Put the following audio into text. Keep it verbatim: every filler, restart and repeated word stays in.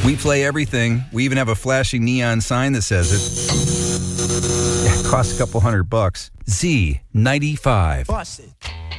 We play everything. We even have a flashing neon sign that says it. It costs a couple hundred bucks. Z ninety-five. Bust it.